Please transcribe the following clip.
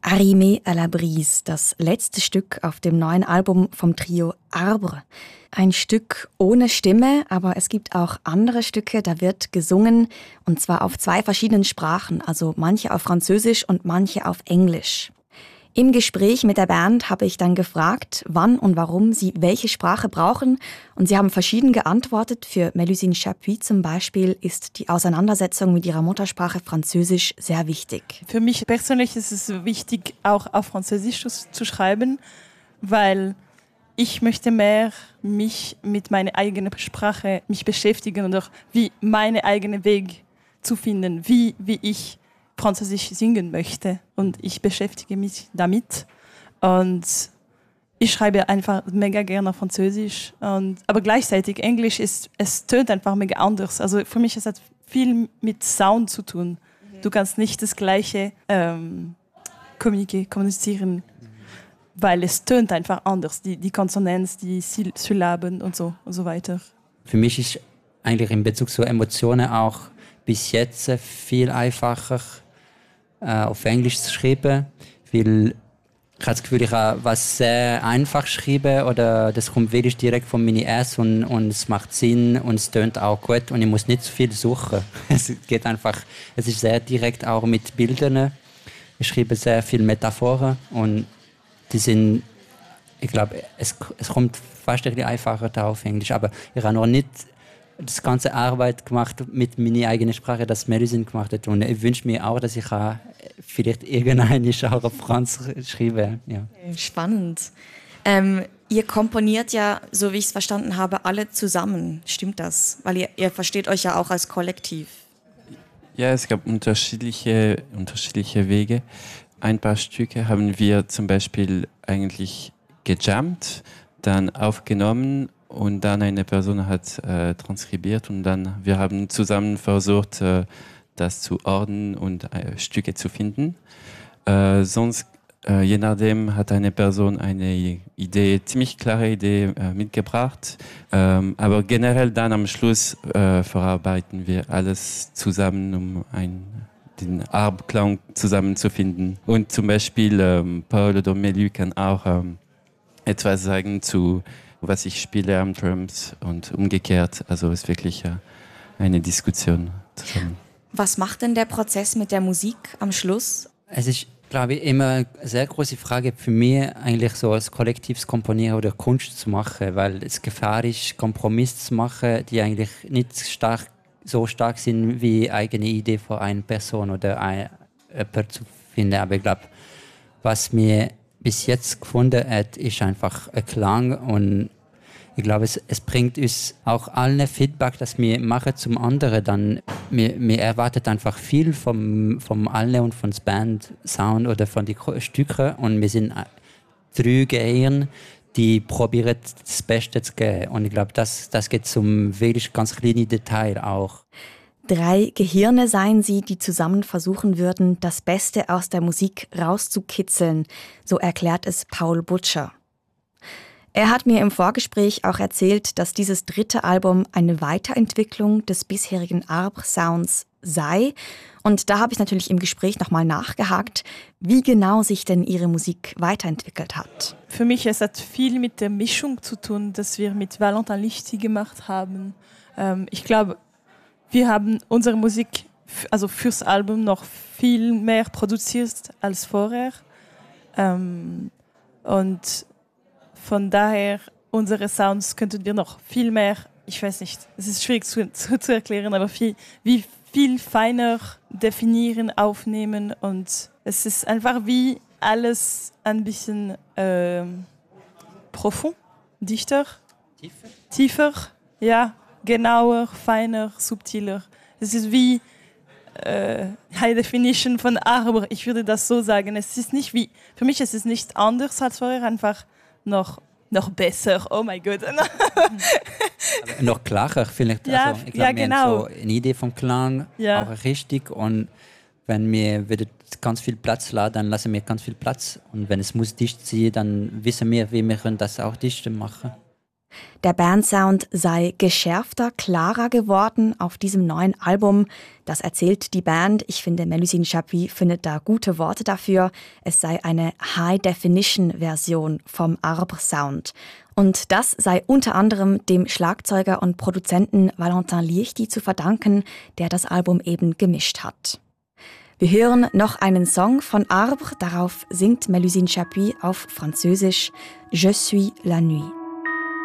Arrimé à la Brise, das letzte Stück auf dem neuen Album vom Trio Arbre. Ein Stück ohne Stimme, aber es gibt auch andere Stücke, da wird gesungen, und zwar auf 2 verschiedenen Sprachen, also manche auf Französisch und manche auf Englisch. Im Gespräch mit der Band habe ich dann gefragt, wann und warum sie welche Sprache brauchen, und sie haben verschieden geantwortet. Für Mélusine Chapuis zum Beispiel ist die Auseinandersetzung mit ihrer Muttersprache Französisch sehr wichtig. Für mich persönlich ist es wichtig, auch auf Französisch zu schreiben, weil ich möchte mehr mich mit meiner eigenen Sprache beschäftigen und auch wie meine eigene Weg zu finden, wie ich Französisch singen möchte, und ich beschäftige mich damit und ich schreibe einfach mega gerne auf Französisch, aber gleichzeitig Englisch es tönt einfach mega anders. Also für mich es hat viel mit Sound zu tun. Du kannst nicht das Gleiche kommunizieren, weil es tönt einfach anders, die Konsonanz, die Syllaben und so weiter. Für mich ist eigentlich in Bezug zu Emotionen auch bis jetzt viel einfacher auf Englisch zu schreiben, weil ich habe das Gefühl, ich habe was sehr einfach schreiben oder das kommt wirklich direkt von meinen Ass und es macht Sinn und es tönt auch gut und ich muss nicht so viel suchen. Es geht einfach, es ist sehr direkt auch mit Bildern. Ich schreibe sehr viele Metaphoren und die sind, ich glaube, es kommt fast ein bisschen einfacher da auf Englisch, aber ich habe noch nicht das ganze Arbeit gemacht mit meiner eigenen Sprache, das Mélusine gemacht hat. Und ich wünsche mir auch, dass ich vielleicht irgendeine auch auf Franz schreibe. Ja. Spannend. Ihr komponiert ja, so wie ich es verstanden habe, alle zusammen. Stimmt das? Weil ihr versteht euch ja auch als Kollektiv. Ja, es gab unterschiedliche Wege. Ein paar Stücke haben wir zum Beispiel eigentlich gejammt, dann aufgenommen und dann eine Person hat transkribiert und dann wir haben zusammen versucht, das zu ordnen und Stücke zu finden. Sonst, je nachdem, hat eine Person eine ziemlich klare Idee mitgebracht. Aber generell dann am Schluss verarbeiten wir alles zusammen, um den Arbklang zusammenzufinden. Und zum Beispiel Paolo Domelu kann auch etwas sagen zu was ich spiele am Drums und umgekehrt. Also es ist wirklich eine Diskussion zusammen. Was macht denn der Prozess mit der Musik am Schluss? Es ist, glaube ich, immer eine sehr große Frage für mich, eigentlich so als kollektives Komponieren oder Kunst zu machen, weil es gefährlich ist, Kompromisse zu machen, die eigentlich nicht so stark sind wie eigene Idee von einer Person oder jemand zu finden. Aber ich glaube, was mir bis jetzt gefunden hat, ist einfach ein Klang und ich glaube, es bringt uns auch allen Feedback, das wir machen zum anderen. Dann, wir erwarten einfach viel vom allen und von der Band Sound oder von den Stücken und wir sind 3 Gehirne, die probieren das Beste zu geben. Und ich glaube, das geht zum wirklich ganz kleinen Detail auch. 3 Gehirne seien sie, die zusammen versuchen würden, das Beste aus der Musik rauszukitzeln, so erklärt es Paul Butcher. Er hat mir im Vorgespräch auch erzählt, dass dieses 3. Album eine Weiterentwicklung des bisherigen Arbre-Sounds sei. Und da habe ich natürlich im Gespräch nochmal nachgehakt, wie genau sich denn ihre Musik weiterentwickelt hat. Für mich es hat viel mit der Mischung zu tun, dass wir mit Valentin Lichty gemacht haben. Ich glaube, wir haben unsere Musik also fürs Album noch viel mehr produziert als vorher. Und von daher, unsere Sounds könnten wir noch viel mehr, ich weiß nicht, es ist schwierig zu erklären, aber viel feiner definieren, aufnehmen. Und es ist einfach wie alles ein bisschen profund, dichter, tiefer, ja, genauer, feiner, subtiler. Es ist wie High Definition von Arbre, ich würde das so sagen. Es ist nicht wie, für mich ist es nicht anders als vorher, einfach noch besser. Oh mein Gott. Noch klarer vielleicht. Ja, also, ich glaube, genau. wir haben so eine Idee vom Klang, ja. Auch richtig. Und wenn wir wieder ganz viel Platz lassen, dann lassen wir ganz viel Platz. Und wenn es muss dicht sein, dann wissen wir, wie wir das auch dicht machen können. Der Bandsound sei geschärfter, klarer geworden auf diesem neuen Album. Das erzählt die Band. Ich finde, Melusine Chapuis findet da gute Worte dafür. Es sei eine High-Definition-Version vom Arbre-Sound. Und das sei unter anderem dem Schlagzeuger und Produzenten Valentin Liechti zu verdanken, der das Album eben gemischt hat. Wir hören noch einen Song von Arbre. Darauf singt Melusine Chapuis auf Französisch Je suis la nuit.